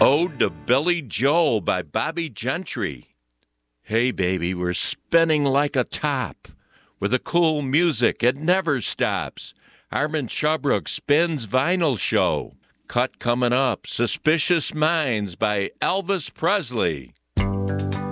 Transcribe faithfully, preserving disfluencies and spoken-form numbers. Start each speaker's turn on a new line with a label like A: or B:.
A: Ode to Billy Joel by Bobby Gentry. Hey baby, we're spinning like a top. With the cool music, it never stops. Armin Shubrick spins vinyl show. Cut coming up, Suspicious Minds by Elvis Presley.